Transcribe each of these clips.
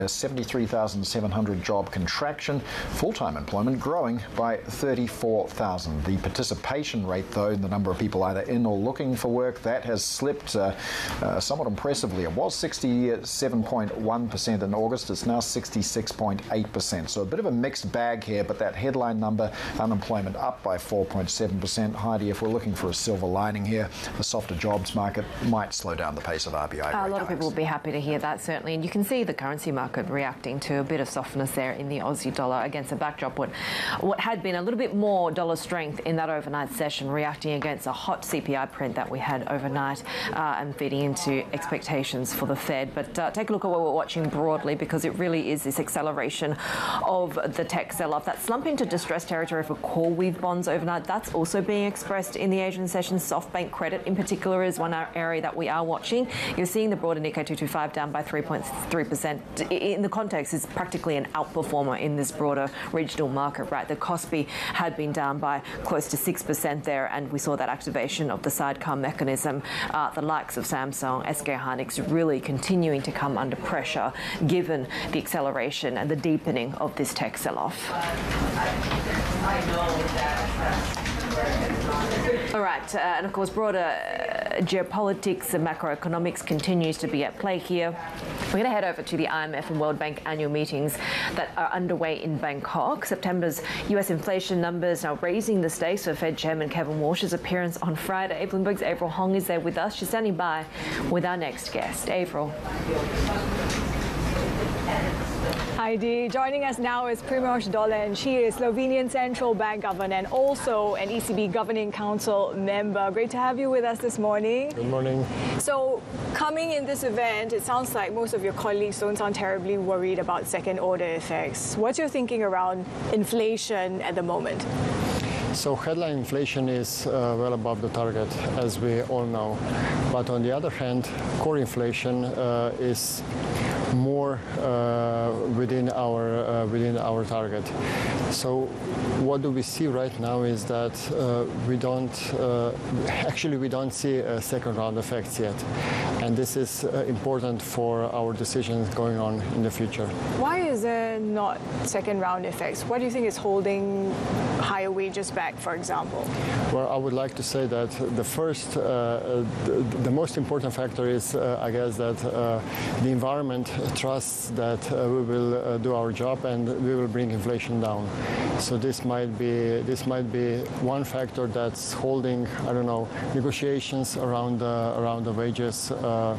A 73,700 job contraction, full-time employment growing by 34,000. The participation rate, though, the number of people either in or looking for work, that has slipped somewhat impressively. It was 67.1% in August. It's now 66.8%. So a bit of a mixed bag here, but that headline number, unemployment up by 4.7%. Heidi, if we're looking for a silver lining here, the softer jobs market might slow down the pace of RBI rate A lot of people will be happy to hear that, certainly. And you can see the currency market reacting to a bit of softness there in the Aussie dollar against a backdrop what had been a little bit more dollar strength in that overnight session, reacting against a hot CPI print that we had overnight and feeding into expectations for the Fed. But take a look at what we're watching broadly, because it really is this acceleration of the tech sell-off. That slump into distress territory for CoreWeave bonds overnight, that's also being expressed in the Asian session. SoftBank credit in particular is one area that we are watching. You're seeing the broader Nikkei 225 down by 3.3%. In the context, it's practically an outperformer in this broader regional market, right? The Kospi had been down by close to 6% there, and we saw that activation of the sidecar mechanism. The likes of Samsung, SK Hynix really continuing to come under pressure given the acceleration and the deepening of this tech sell-off. All right, and of course, broader geopolitics and macroeconomics continues to be at play here. We're going to head over to the IMF and World Bank annual meetings that are underway in Bangkok. September's US inflation numbers now raising the stakes for Fed Chairman Kevin Walsh's appearance on Friday. Bloomberg's Avril Hong is there with us. She's standing by with our next guest. Avril. Heidi, joining us now is Primož Dolenc. She is Slovenian Central Bank Governor and also an ECB Governing Council member. Great to have you with us this morning. Good morning. So, coming in this event, it sounds like most of your colleagues don't sound terribly worried about second-order effects. What's your thinking around inflation at the moment? So headline inflation is well above the target, as we all know. But on the other hand, core inflation is more within our target. So what do we see right now is that we don't see second round effects yet, and this is important for our decisions going on in the future. Why is there not second round effects? What do you think is holding higher wages back, for example? Well, I would like to say that the most important factor is, I guess, that the environment trusts that we will do our job and we will bring inflation down. So this might be one factor that's holding, I don't know, negotiations around the wages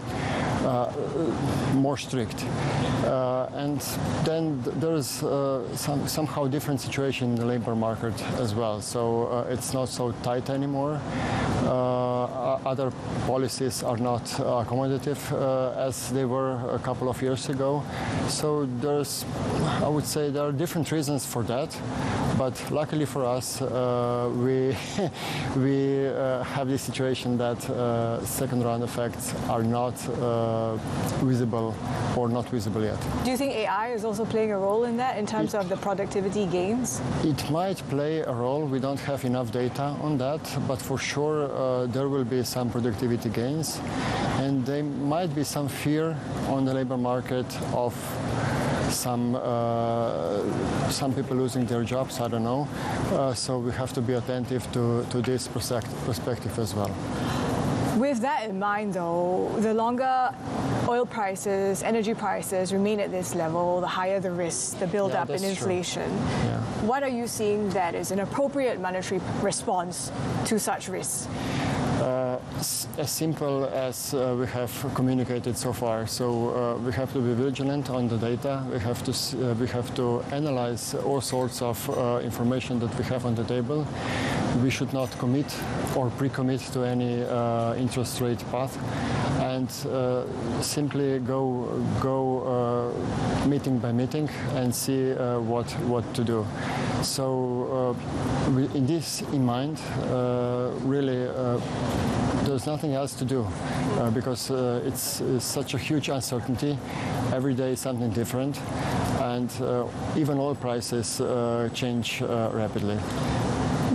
more strict. And then there is somehow different situation in the labor market as well. So it's not so tight anymore. Other policies are not accommodative as they were a couple of years ago. So I would say there are different reasons for that. But luckily for us, we have this situation that second round effects are not visible or not visible yet. Do you think AI is also playing a role in that in terms of the productivity gains? It might play a role. We don't have enough data on that, but for sure there will be some productivity gains, and there might be some fear on the labor market of some people losing their jobs, I don't know. So we have to be attentive to this perspective as well. With that in mind, though, the longer oil prices, energy prices remain at this level, the higher the risk, the build-up in inflation. Yeah. What are you seeing that is an appropriate monetary response to such risks? As simple as we have communicated so far. So we have to be vigilant on the data. We have to analyze all sorts of information that we have on the table. We should not commit or pre-commit to any interest rate path, and simply go meeting by meeting and see what to do. So in this in mind, really. There's nothing else to do because it's such a huge uncertainty. Every day is something different, and even oil prices change rapidly.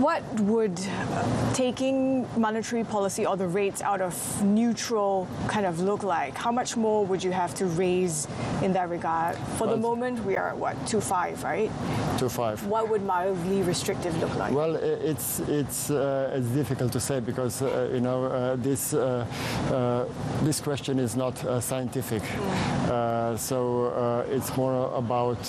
What would taking monetary policy or the rates out of neutral kind of look like? How much more would you have to raise in that regard? For the moment, we are at what, 2.5, right? 2.5. What would mildly restrictive look like? Well, it's difficult to say because this question is not scientific. So it's more about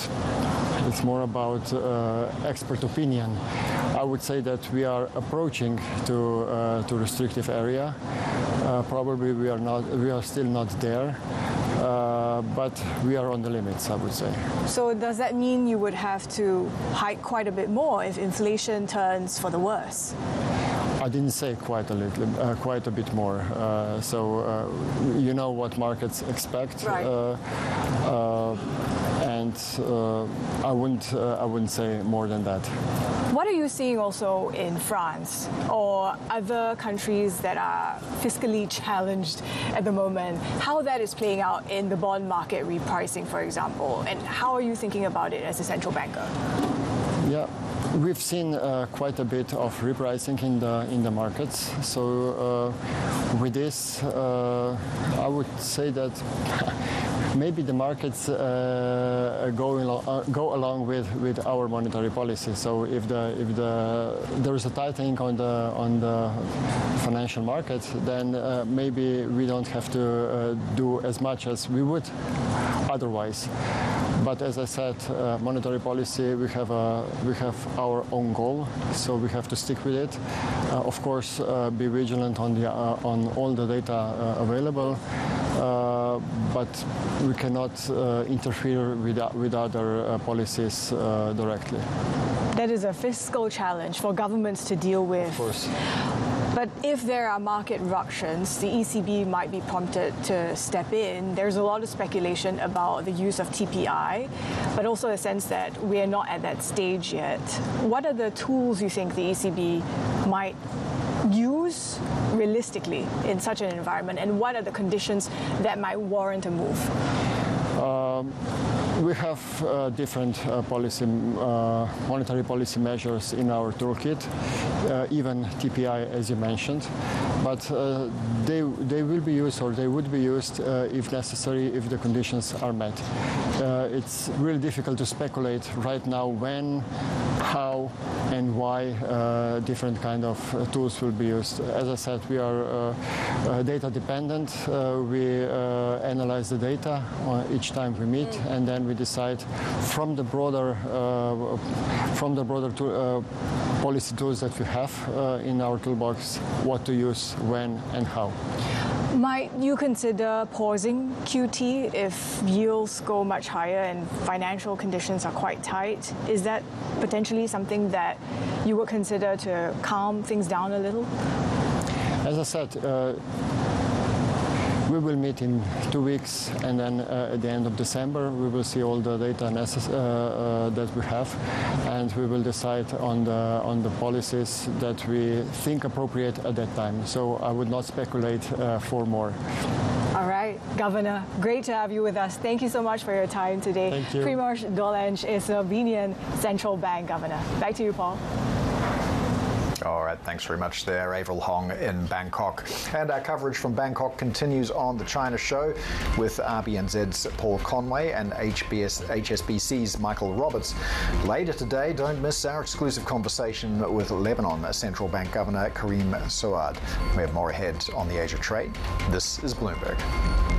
expert opinion. I would say that we are approaching to restrictive area. Probably we are still not there. But we are on the limits, I would say. So does that mean you would have to hike quite a bit more if inflation turns for the worse? I didn't say quite a bit more. So you know what markets expect, right. And I wouldn't say more than that. What are you seeing also in France or other countries that are fiscally challenged at the moment? How that is playing out in the bond market repricing, for example, and how are you thinking about it as a central banker? Yeah. We've seen quite a bit of repricing in the markets. So with this, I would say that maybe the markets go along with our monetary policy. So if there is a tightening on the financial market, then maybe we don't have to do as much as we would otherwise. But as I said, monetary policy, we have our own goal, so we have to stick with it. Of course, be vigilant on all the data available, but we cannot interfere with other policies directly. That is a fiscal challenge for governments to deal with. Of course. But if there are market ructions, the ECB might be prompted to step in. There's a lot of speculation about the use of TPI, but also a sense that we are not at that stage yet. What are the tools you think the ECB might use realistically in such an environment, and what are the conditions that might warrant a move? We have different monetary policy measures in our toolkit, even TPI, as you mentioned. But they will be used, or they would be used if necessary, if the conditions are met. It's really difficult to speculate right now when, how, and why different kind of tools will be used. As I said, we are data dependent. We analyze the data each time we meet, and then we decide from the broader policy tools that we have in our toolbox what to use, when, and how. Might you consider pausing QT if yields go much higher and financial conditions are quite tight? Is that potentially something that you would consider to calm things down a little? As I said, we will meet in 2 weeks, and then at the end of December we will see all the data that we have, and we will decide on the policies that we think appropriate at that time. So I would not speculate for more. All right, Governor, great to have you with us. Thank you so much for your time today. Thank you. Primož Dolenc is Slovenian Central Bank Governor. Back to you, Paul. All right, thanks very much there, Avril Hong in Bangkok. And our coverage from Bangkok continues on The China Show with RBNZ's Paul Conway and HSBC's Michael Roberts. Later today, don't miss our exclusive conversation with Lebanon Central Bank Governor Karim Souad. We have more ahead on the Asia Trade. This is Bloomberg.